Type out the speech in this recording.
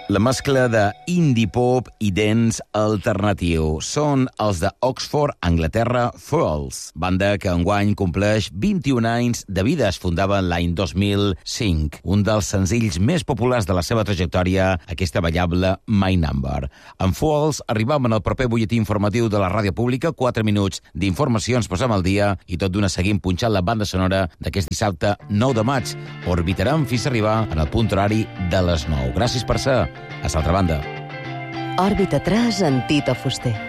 La mescla de indie pop i dance alternatiu són els de Oxford, Anglaterra, Fools, banda que enguany compleix 21 anys de vida. Es fundava l'any 2005. Un dels senzills més populars de la seva trajectòria, aquesta ballable My Number. En Fools arribam en el proper butlletí informatiu de la ràdio pública, 4 minuts d'informació, ens posem al dia i tot d'una seguim punxant la banda sonora d'aquest dissabte 9 de maig. Orbitarem fins a arribar en el punt horari de les 9. Gràcies per ser a l'altra banda. Òrbita 3 en Tito Fuster.